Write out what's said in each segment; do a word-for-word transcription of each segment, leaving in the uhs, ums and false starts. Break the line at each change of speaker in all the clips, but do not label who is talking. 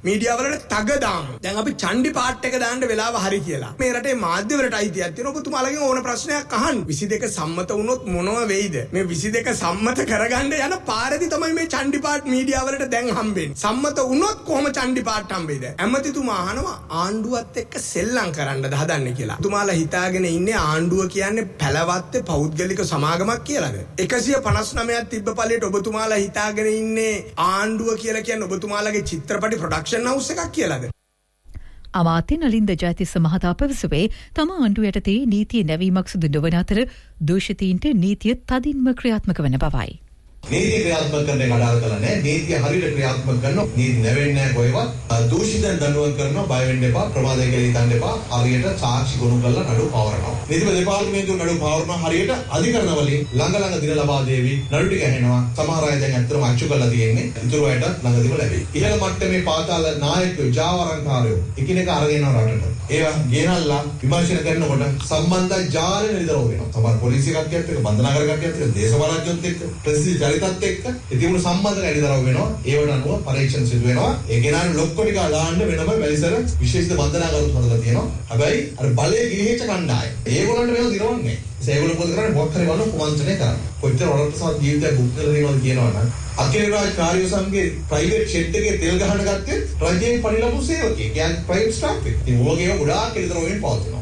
Media වලට තග දාමු. දැන් අපි චණ්ඩි පාට් එක දාන්න වෙලාව හරි කියලා. මේ රටේ මාධ්‍ය වලට අයිතියක් තියෙනවා. ඔබතුමාලගෙන් ඕන ප්‍රශ්නයක් අහන්න. විසිදෙක සම්මත වුණොත් මොනව වෙයිද? මේ විසිදෙක සම්මත කරගන්න යන පාරේදී තමයි මේ චණ්ඩි පාට් මීඩියා වලට දැන් හම්බෙන්නේ. සම්මත වුණොත් කොහොම චණ්ඩි පාට් හම්බෙයිද? ඇමතිතුමා අහනවා ආණ්ඩුවත් එක්ක සෙල්ලම් කරන්නද හදන්නේ කියලා. ඔබතුමාලා හිතාගෙන ඉන්නේ ආණ්ඩුව කියන්නේ පැලවත්තේ පෞද්ගලික සමාගමක් කියලාද? එකසිය පනස් නවයක් තිබ්බ පළේට ඔබතුමාලා හිතාගෙන ඉන්නේ ආණ්ඩුව කියලා කියන්නේ ඔබතුමාලගේ චිත්‍රපටි ප්‍රොඩක්ෂන් හවුස් එකක් කියලාද?
අමාත්‍ය නලින්ද ජයතිස්ස මහතා පැවසුවේ තම ආණ්ඩුව යටතේ නීතිය නැවීමක් සිදු නොවන අතර දූෂිතයින්ට නීතිය තදින්ම ක්‍රියාත්මක වන බවයි.
නීති ක්‍රියාත්මක කරන්න කඩාල් කරලා නැහැ. නීතිය හරියට ක්‍රියාත්මක කරනවා. නීති නැවෙන්නේ නැහැ කොහෙවත්. දූෂිතෙන් දඬුවම් කරනවා. බය වෙන්න එපා. ප්‍රමාදය කියලා හිතන්න එපා. හරියට සාක්ෂි ගොනු කරලා නඩු පවරනවා. නීතිපති දෙපාර්තමේන්තුව නඩු පවරනවා හරියට අධිකරණ වලින් ළඟ ළඟ දින ලබා දෙවි නඩු ටික ඇහෙනවා. සමහර අය දැන් ඇත්තටම අච්චු කරලා තියෙන්නේ. ඉතුරු අයට ළඟදීම ලැබෙයි. ඉහළ මට්ටමේ පාතාල නායකයෝ ජාවාරම්කාරයෝ එකිනෙක අරගෙන යනවා රටට. ඒවා ගෙනල්ලා විමර්ශන කරනකොට සම්බන්ධ ජාලෙ නිරව වෙනවා. සමහර පොලිසිය කට්ටියත් එක්ක බන්ධනාගාර කට්ටියත් එක්ක දේශපාලනඥයොත් එක්ක ප්‍රසිද්ධ චරිතත් එක්ක ඉතිමුණු සම්බන්ධ කැඩිදරව් වෙනවා. ඒවට අනුව පරීක්ෂණ සිදු වෙනවා. ඒ ගෙනාන ලොක්කො ටික දාන්න වෙනම වැලිසර විශේෂිත බන්ධනාගාරත් හදලා තියෙනවා. හැබැයි අර බලයේ ගිලිහෙච්ච කණ්ඩායම ඒගොල්ලන්ට මේව දිරවන්නේ. ඒගොල්ලෝ මොකද කරන්නේ? මොකක් හරි වළු කුමන්ත්‍රණය කරනවා. කොච්චර වලටසත් ජීවිතයක් බුක් කරලා දෙනවද කියනවනම් අඛිල රාජ් කාර්ය සංඝයේ ප්‍රයිවට් ෂෙඩ් එකේ තෙල් ගහන්න ගත්තේ රජයෙන් පරිලබු සේවකයෙක්. කියන්නේ ප්‍රයිවට් ස්ටාෆ් එක. ඉතින් ඕකේ ගොඩාක් කෙලිතර වෙමින් පවතිනවා.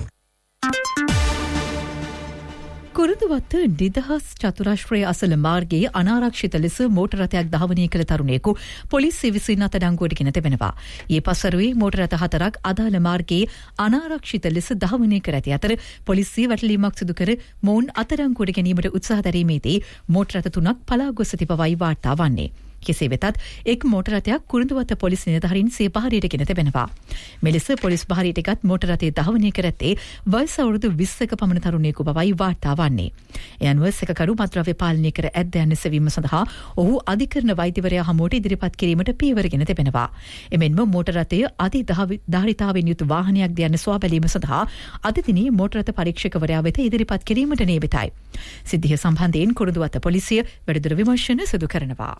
කුරුඳුවත්ත නිදහස් චතුරාශ්‍රය අසල මාර්ගයේ අනාරක්ෂිත ලෙස මෝටර රථයක් ධාවනය කළ තරුණයෙකු පොලිසිය විසින් අත්අඩංගුවට ගෙන තිබෙනවා. ඊ පසරුවේ මෝටර රථ හතරක් අදාළ මාර්ගයේ අනාරක්ෂිත ලෙස ධාවනය කර ඇති අතර පොලිසිය වැටලීමක් සිදු කර මොවුන් අත්අඩංගුවට ගැනීමට උත්සාහ දැරීමේදී මෝටර රථ තුනක් පලා ගොස් ඇති බවයි වාර්තා වන්නේ. කෙසේ වෙතත් එක් මෝටර රථයක් කුරුඳුවත්ත පොලිස් නිලධාරීන් සිය පහරයට ගෙන තිබෙනවා. මෙලෙස පොලිස් පහරයට ගත් මෝටර රථය ධාවනය කර ඇත්තේ වයස අවුරුදු විස්සක පමණ තරුණයෙකු බවයි වාර්තා වන්නේ. ඒ අනුව සැකකරු මත්ද්‍රව්‍ය පාලනය කර ඇද්ද යන්න සෙවීම සඳහා ඔහු අධිකරණ වෛද්‍යවරයා හමුවට ඉදිරිපත් කිරීමට පියවරගෙන තිබෙනවා. එමෙන්ම මෝටර රථය අධි ධාරිතාවෙන් යුතු වාහනයක්ද යන්න සොයා බැලීම සඳහා අද දිනේ මෝටර රථ පරීක්ෂකවරයා වෙත ඉදිරිපත් කිරීමට නියමිතයි. සිද්ධිය සම්බන්ධයෙන් කුරුඳුවත්ත පොලිසිය වැඩිදුර විමර්ශන සිදු කරනවා.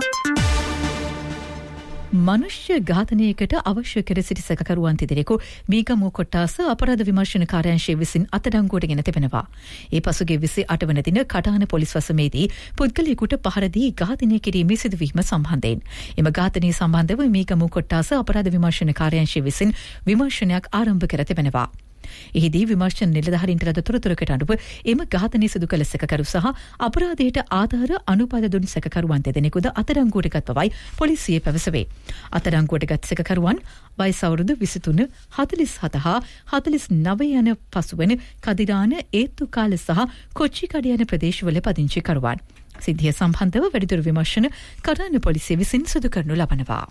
මනුෂ්‍ය ඝාතනයකට අවශ්‍ය කර සිටි සැකකරුවන් තිදෙනෙකු මීගමු කොට්ටාස අපරාධ විමර්ශන කාර්යාංශය විසින් අත්අඩංගුවට ගෙන තිබෙනවා. ඒ පසුගිය විසි අට වන දින කටහන පොලිස් වසමේදී පුද්ගලයෙකුට පහර දී ඝාතනය කිරීමේ සිදුවීම සම්බන්ධයෙන් එම ඝාතනය සම්බන්ධව මීගමු කොට්ටාස අපරාධ විමර්ශන කාර්යාංශය විසින් විමර්ශනයක් ආරම්භ කර තිබෙනවා. එහිදී විමර්ශන නිලධාරීන්ට ලද තොරතුරකට අනුව එම ඝාතනය සිදු කළ සැකකරු සහ අපරාධයට ආධාර අනුපද දුන් සැකකරුවන් දෙදෙනෙකුද අත්අඩංගුවට ගත් බවයි පොලිසිය පැවසුවේ. අත්අඩංගුවට ගත් සැකකරුවන් වයස අවුරුදු විසිතුන, හතළිස් හත හා හතළිස් නවය යන පසුවන කදිරාන, ඒත්තුකාල සහ කොච්චිකඩ යන ප්‍රදේශවල පදිංචිකරුවන්. සිද්ධිය සම්බන්ධව වැඩිදුර විමර්ශන කටහඬ පොලිසිය විසින් සිදු කරනු ලබනවා.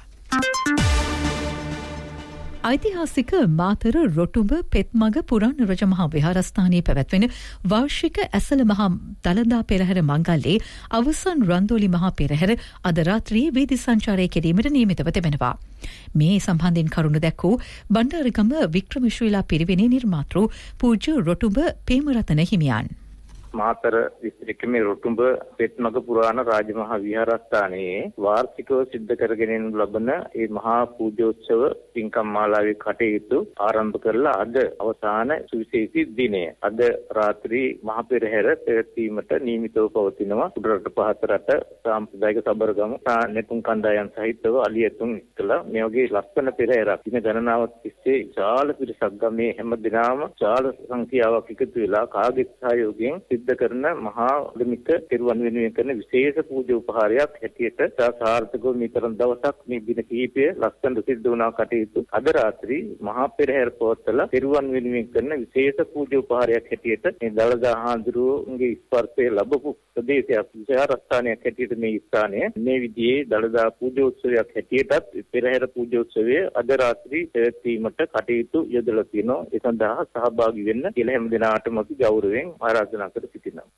ඓතිහාසික මාතර රොටුඹ පෙත්මග පුරාණ රජමහා විහාරස්ථානයේ පැවැත්වෙන වාර්ෂික ඇසළ මහා දළදා පෙරහැර මංගල්‍යයේ අවසන් රන්දෝලි මහා පෙරහැර අද රාත්‍රියේ වීදි සංචාරය කිරීමට නියමිතව තිබෙනවා. මේ සම්බන්ධයෙන් කරුණු දැක්වූ බණ්ඩාරගම වික්‍රමශ්‍රීලා පිරිවෙනේ නිර්මාතෘ පූජ්‍ය රොටුඹ පේමරතන හිමියන්.
මාතර දිස්ත්‍රික්කයේ රොටුඹ පෙත්මග පුරාණ රාජමහා විහාරස්ථානයේ වාර්ෂිකව සිද්ධ කරගෙන ලබන ඒ මහා පූජෝත්සව පින්කම් මාලාවේ කටයුතු ආරම්භ කරලා අද අවසාන සුවිශේෂී දිනය. අද රාත්‍රී මහා පෙරහැර පැවැත්වීමට නියමිතව පවතිනවා. උඩරට පහත රට සාම්ප්‍රදායික සබරගම නැතුම් කණ්ඩායම් සහිතව අලියතුන් කළා මේ වගේ ලස්සන පෙරහැරක් දින ගණනාවක් තිස්සේ විශාල පිරිසක් ගමේ හැම දිනම විශාල සංඛ්‍යාවක් එකතු වෙලා කාගේ සහයෝගයෙන් කරන මහා උදමික පෙරවන් වෙනුවෙන් කරන විශේෂ පූජා උපහාරයක් හැටියට සාර්ථකව මේ තරම් දවසක් මේ දින කිහිපය ලස්සන සිද්ධ වුණා කටයුතු අද රාත්‍රී මහා පෙරහැර පවත්වලා පෙරවන් වෙනුවෙන් කරන විශේෂ පූජා උපහාරයක් හැටියට මේ දළදා හාමුදුරුවන්ගේ ස්පර්ශය ලැබපු ප්‍රදේශයක් විහාරස්ථානයක් හැටියට මේ ස්ථානය මේ විදිහේ දළදා පූජා උත්සවයක් හැටියටත් පෙරහැර පූජා උත්සවය අද රාත්‍රී පැවැත්වීමට කටයුතු යොදලා තියෙනවා. ඒ සඳහා සහභාගී වෙන්න කියලා හැම දිනාටම අපි ගෞරවයෙන් ආරාධනා කර සිටිනවා.